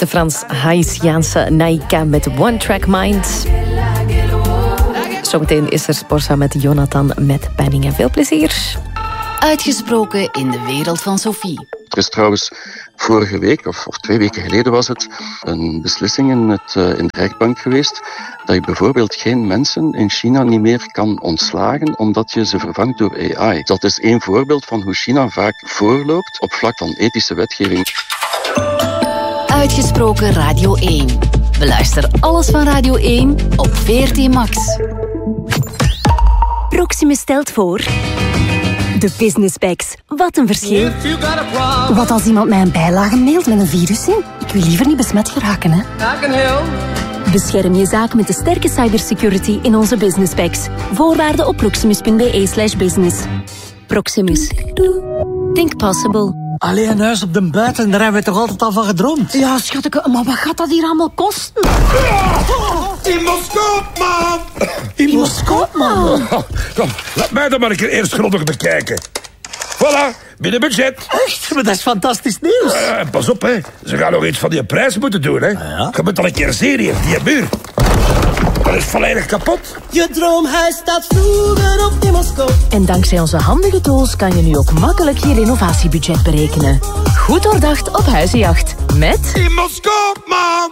de Frans-Haïtiaanse Naika met One Track Mind. Zometeen is er Sporza met Jonathan met Penningen. Veel plezier. Uitgesproken in de wereld van Sophie. Er is trouwens vorige week, of 2 weken geleden was het, een beslissing in de rechtbank geweest dat je bijvoorbeeld geen mensen in China niet meer kan ontslagen omdat je ze vervangt door AI. Dat is één voorbeeld van hoe China vaak voorloopt op vlak van ethische wetgeving. Uitgesproken Radio 1. Beluister alles van Radio 1 op VRT Max. Proximus stelt voor... De Business Packs. Wat een verschil. Wat als iemand mij een bijlage mailt met een virus in? Ik wil liever niet besmet geraken, hè. Bescherm je zaak met de sterke cybersecurity in onze Business Packs. Voorwaarden op proximus.be/business. Proximus. Think possible. Allee, een huis op de buiten, daar hebben we toch altijd al van gedroomd? Ja, schatje, maar wat gaat dat hier allemaal kosten? Imoscoop, man. Kom, laat mij dan maar een keer eerst grondig bekijken. Voilà, binnen budget. Echt? Maar dat is fantastisch nieuws. Pas op, hè. Ze gaan nog iets van die prijs moeten doen, hè. Ja? Je moet al een keer zien hier, die muur. Dat is volledig kapot. Je droomhuis staat vroeger op Imoscoop. En dankzij onze handige tools kan je nu ook makkelijk je renovatiebudget berekenen. Goed doordacht op huizenjacht. Met... Imoscoop, man!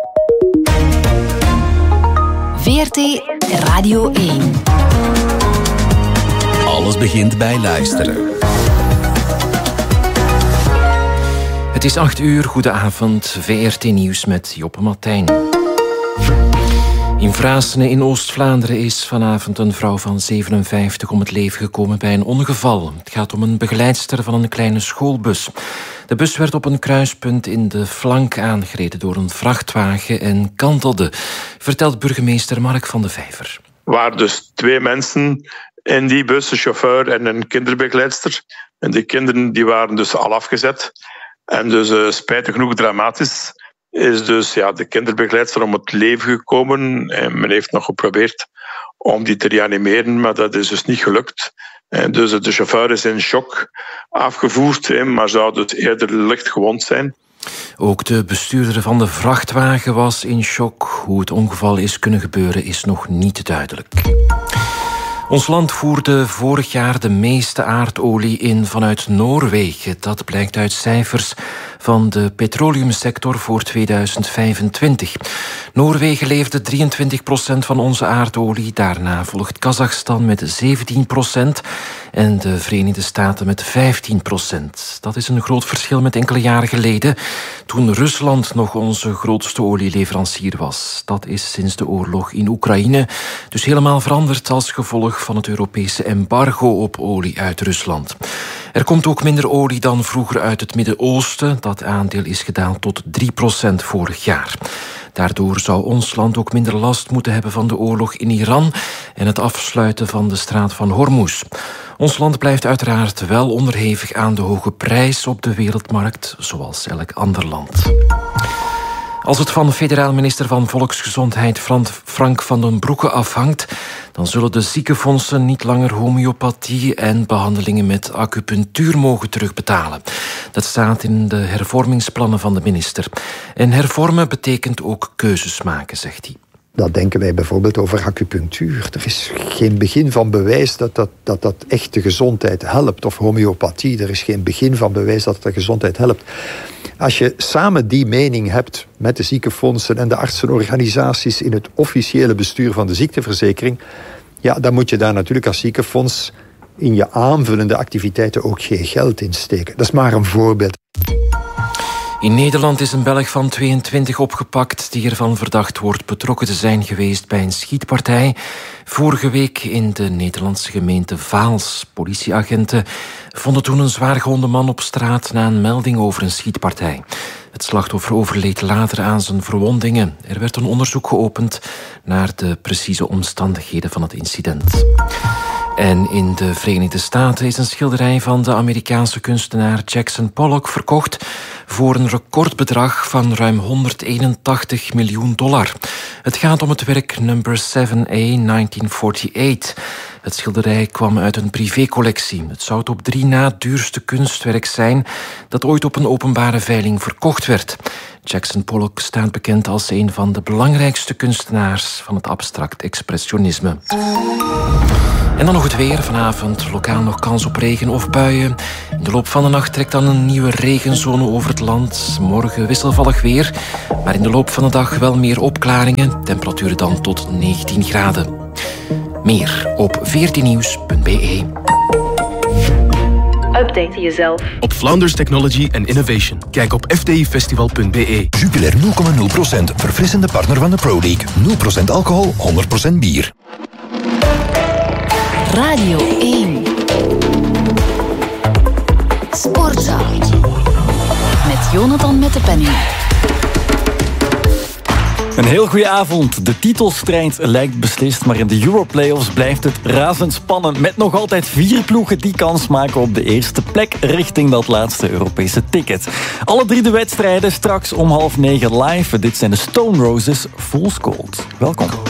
VRT Radio 1. Alles begint bij luisteren. Het is 8 uur, goedenavond. VRT Nieuws met Joppe Martijn. In Vraassene in Oost-Vlaanderen is vanavond een vrouw van 57 om het leven gekomen bij een ongeval. Het gaat om een begeleidster van een kleine schoolbus. De bus werd op een kruispunt in de flank aangereden door een vrachtwagen en kantelde, vertelt burgemeester Mark van de Vijver. Er waren dus 2 mensen in die bus, een chauffeur en een kinderbegeleidster. En die kinderen die waren dus al afgezet. En dus spijtig genoeg dramatisch is dus de kinderbegeleidster om het leven gekomen. En men heeft nog geprobeerd om die te reanimeren, maar dat is dus niet gelukt. En dus de chauffeur is in shock afgevoerd, maar zou dus eerder licht gewond zijn. Ook de bestuurder van de vrachtwagen was in shock. Hoe het ongeval is kunnen gebeuren is nog niet duidelijk. Ons land voerde vorig jaar de meeste aardolie in vanuit Noorwegen. Dat blijkt uit cijfers van de petroleumsector voor 2025. Noorwegen leverde 23% van onze aardolie. Daarna volgt Kazachstan met 17% en de Verenigde Staten met 15%. Dat is een groot verschil met enkele jaren geleden, toen Rusland nog onze grootste olieleverancier was. Dat is sinds de oorlog in Oekraïne dus helemaal veranderd als gevolg van het Europese embargo op olie uit Rusland. Er komt ook minder olie dan vroeger uit het Midden-Oosten. Dat aandeel is gedaald tot 3% vorig jaar. Daardoor zou ons land ook minder last moeten hebben van de oorlog in Iran en het afsluiten van de straat van Hormuz. Ons land blijft uiteraard wel onderhevig aan de hoge prijs op de wereldmarkt, zoals elk ander land. Als het van federaal minister van Volksgezondheid Frank van den Broeke afhangt, dan zullen de ziekenfondsen niet langer homeopathie en behandelingen met acupunctuur mogen terugbetalen. Dat staat in de hervormingsplannen van de minister. En hervormen betekent ook keuzes maken, zegt hij. Dat denken wij bijvoorbeeld over acupunctuur. Er is geen begin van bewijs dat echt de gezondheid helpt. Of homeopathie, er is geen begin van bewijs dat het de gezondheid helpt. Als je samen die mening hebt met de ziekenfondsen en de artsenorganisaties in het officiële bestuur van de ziekteverzekering, dan moet je daar natuurlijk als ziekenfonds in je aanvullende activiteiten ook geen geld in steken. Dat is maar een voorbeeld. In Nederland is een Belg van 22 opgepakt die ervan verdacht wordt betrokken te zijn geweest bij een schietpartij vorige week in de Nederlandse gemeente Vaals. Politieagenten vonden toen een zwaargewonde man op straat na een melding over een schietpartij. Het slachtoffer overleed later aan zijn verwondingen. Er werd een onderzoek geopend naar de precieze omstandigheden van het incident. En in de Verenigde Staten is een schilderij van de Amerikaanse kunstenaar Jackson Pollock verkocht voor een recordbedrag van ruim $181 miljoen. Het gaat om het werk Number 7A 1948. Het schilderij kwam uit een privécollectie. Het zou het op 3 na duurste kunstwerk zijn dat ooit op een openbare veiling verkocht werd. Jackson Pollock staat bekend als een van de belangrijkste kunstenaars van het abstract expressionisme. En dan nog het weer. Vanavond lokaal nog kans op regen of buien. In de loop van de nacht trekt dan een nieuwe regenzone over het land. Morgen wisselvallig weer, maar in de loop van de dag wel meer opklaringen. Temperaturen dan tot 19 graden. Meer op 14nieuws.be. Update jezelf op Flanders Technology and Innovation. Kijk op fdifestival.be. Jupiler 0,0%. Verfrissende partner van de Pro League. 0% alcohol, 100% bier. Radio 1. Sportza. Met Jonathan Mettepenning. Een heel goede avond. De titelstrijd lijkt beslist, maar in de Europlayoffs blijft het razendspannend. Met nog altijd 4 ploegen die kans maken op de eerste plek richting dat laatste Europese ticket. Alle 3 de wedstrijden straks om 20:30 live. Dit zijn de Stone Roses, Fool's Gold. Welkom.